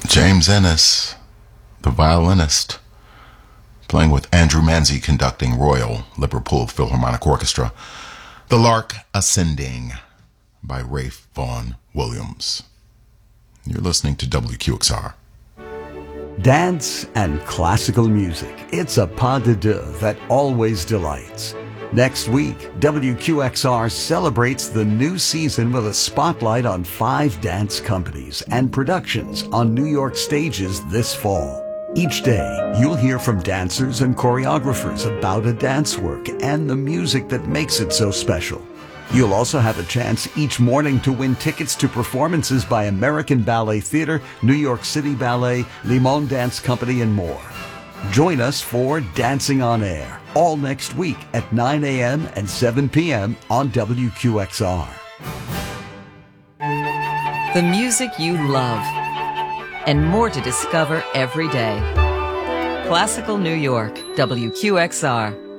James Ennis, the violinist, playing with Andrew Manzi conducting Royal Liverpool Philharmonic Orchestra. The Lark Ascending by Rafe Vaughan Williams. You're listening to WQXR. Dance and classical music. It's a pas de deux that always delights. Next week, WQXR celebrates the new season with a spotlight on 5 dance companies and productions on New York stages this fall. Each day, you'll hear from dancers and choreographers about a dance work and the music that makes it so special. You'll also have a chance each morning to win tickets to performances by American Ballet Theatre, New York City Ballet, Limon Dance Company, and more. Join us for Dancing on Air, all next week at 9 a.m. and 7 p.m. on WQXR. The music you love, and more to discover every day. Classical New York, WQXR.